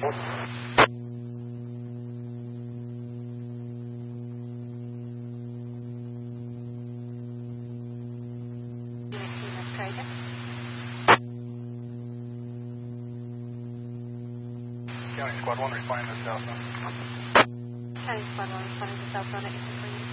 County Squad 1 responding to South Run. County Squad 1 responding to South Run at 8:20.